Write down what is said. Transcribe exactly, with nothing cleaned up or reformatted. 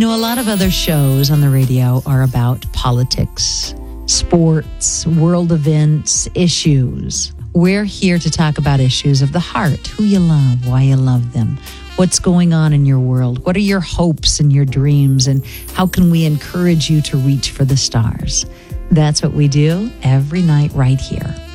know, a lot of other shows on the radio are about politics, sports, world events, issues. We're here to talk about issues of the heart, who you love, why you love them, what's going on in your world, what are your hopes and your dreams, and how can we encourage you to reach for the stars? That's what we do every night right here